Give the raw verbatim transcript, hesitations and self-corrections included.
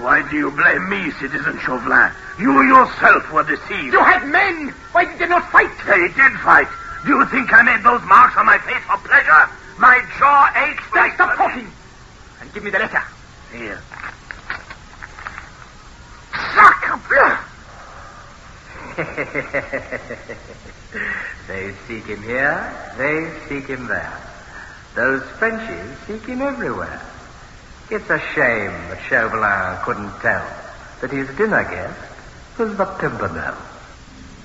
Why do you blame me, Citizen Chauvelin? You yourself were deceived. You had men! Why did you not fight? They did fight. Do you think I made those marks on my face for pleasure? My jaw aches like... Stop talking! And give me the letter. Here. They seek him here, they seek him there. Those Frenchies seek him everywhere. It's a shame that Chauvelin couldn't tell that his dinner guest was the Pimpernel.